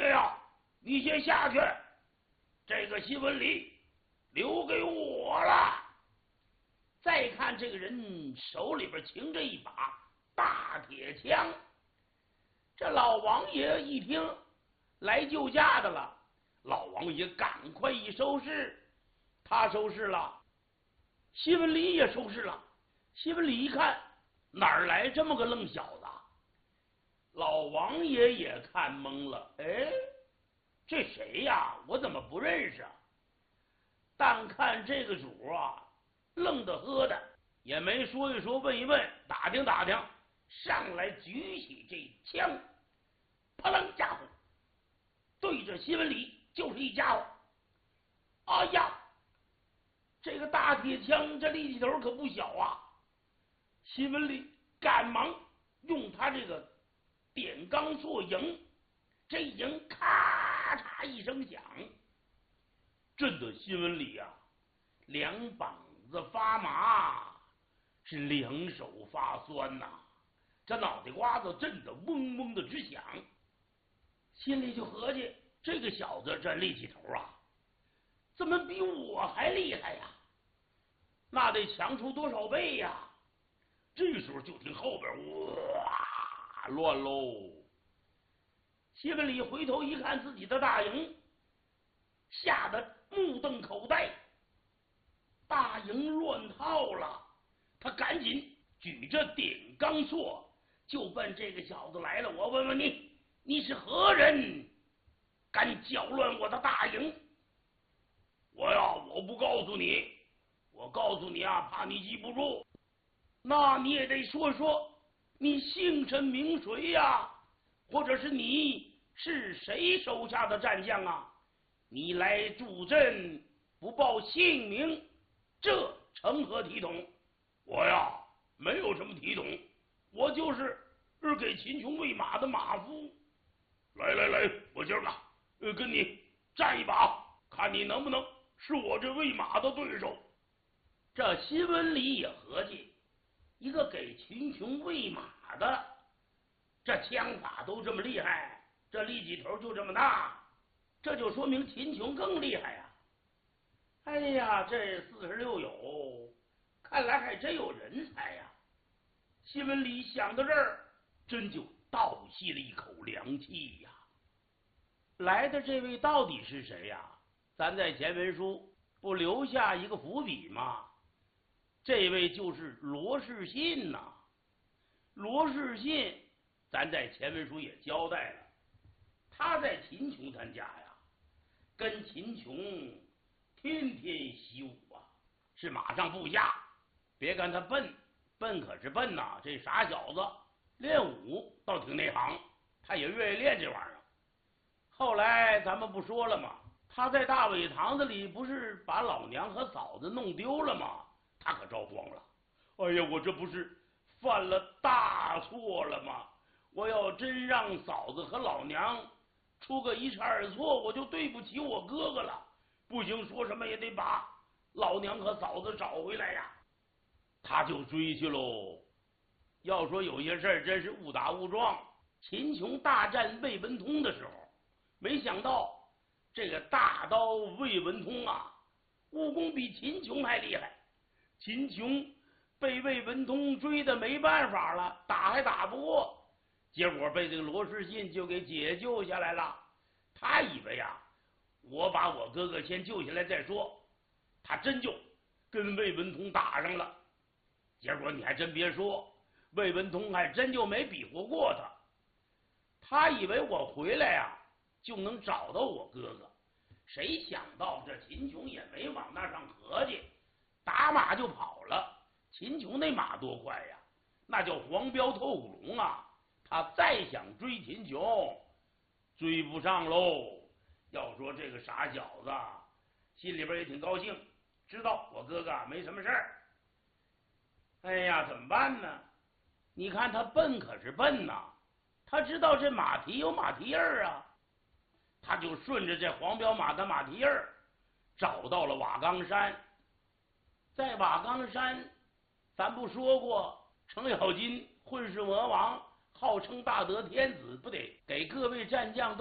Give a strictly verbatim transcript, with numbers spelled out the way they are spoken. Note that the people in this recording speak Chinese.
爷呀，你先下去，这个新闻里留给我了。再看这个人手里边擎着一把大铁枪，这老王爷一听来救驾的了，老王爷赶快一收拾，他收拾了，西文里也收拾了。西文里一看，哪儿来这么个愣小子？老王爷也看懵了，哎，这谁呀？我怎么不认识啊？但看这个主啊，愣得喝的，也没说一说，问一问，打听打听，上来举起这枪，啪啷家伙，对着西文里就是一家伙。哎呀，这个大铁枪这力气头可不小啊！西文里赶忙用他这个点钢索迎，这迎咔嚓一声响，震得西文里啊两膀子发麻，是两手发酸呐、啊，这脑袋瓜子震得嗡嗡的直响，心里就合计，这个小子这力气头啊，怎么比我还厉害呀？那得强出多少倍呀？这时候就听后边哇乱喽！西文里回头一看自己的大营，吓得目瞪口呆，大营乱套了。他赶紧举着点钢索就奔这个小子来了。我问问你，你是何人？敢搅乱我的大营？我呀，我不告诉你，我告诉你啊，怕你记不住。那你也得说说，你姓甚名谁呀？或者是你是谁手下的战将啊？你来助阵不报姓名，这成何体统？我呀，没有什么体统，我就是是给秦琼喂马的马夫。来来来，我今儿个呃跟你战一把，看你能不能是我这喂马的对手。这新闻里也合计，一个给秦琼喂马的，这枪法都这么厉害，这力气头就这么大，这就说明秦琼更厉害呀、啊！哎呀，这四十六友，看来还真有人才呀！新闻里想到这儿，真就倒吸了一口凉气呀！来的这位到底是谁呀？咱在前文书不留下一个伏笔吗？这位就是罗士信呐、啊。罗士信，咱在前文书也交代了，他在秦琼他家呀，跟秦琼天天习武啊，是马上部下。别看他笨，笨可是笨呐、啊，这傻小子练武倒挺内行，他也愿意练这玩意儿。后来咱们不说了吗？他在大苇堂子里不是把老娘和嫂子弄丢了吗？他可着慌了。哎呀，我这不是犯了大错了吗？我要真让嫂子和老娘出个一差二错，我就对不起我哥哥了。不行，说什么也得把老娘和嫂子找回来呀。他就追去喽。要说有些事儿真是误打误撞。秦琼大战魏文通的时候，没想到这个大刀魏文通啊，武功比秦琼还厉害。秦琼被魏文通追得没办法了，打还打不过，结果被这个罗士信就给解救下来了。他以为啊，我把我哥哥先救下来再说，他真就跟魏文通打上了。结果你还真别说，魏文通还真就没比划过他。他以为我回来呀、啊、就能找到我哥哥，谁想到这秦琼也没往那上合计，打马就跑了。秦琼那马多快呀，那叫黄标透骨龙啊！他再想追秦琼，追不上喽。要说这个傻小子心里边也挺高兴，知道我哥哥没什么事儿。哎呀，怎么办呢？你看他笨可是笨呐，他知道这马蹄有马蹄印儿啊，他就顺着这黄标马的马蹄印儿找到了瓦岗山。在瓦岗山，咱不说过程咬金混世魔王，号称大德天子，不得给各位战将都